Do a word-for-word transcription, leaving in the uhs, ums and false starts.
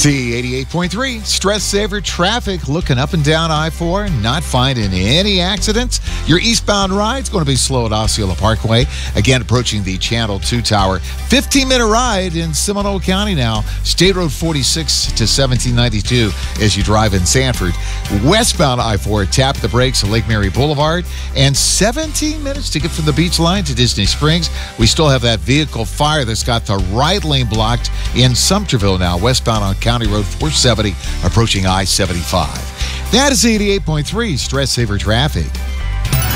Z eighty-eight point three, Stress Saver Traffic, looking up and down I four, not finding any accidents. Your eastbound ride's going to be slow at Osceola Parkway. Again, approaching the Channel two Tower. fifteen-minute ride in Seminole County now. State Road forty-six to seventeen ninety-two as you drive in Sanford. Westbound I four, tap the brakes at Lake Mary Boulevard. And seventeen minutes to get from the beach line to Disney Springs. We still have that vehicle fire that's got the right lane blocked in Sumterville now, westbound on County Road four seventy, approaching I seventy-five. That is eighty-eight point three Stress Saver Traffic.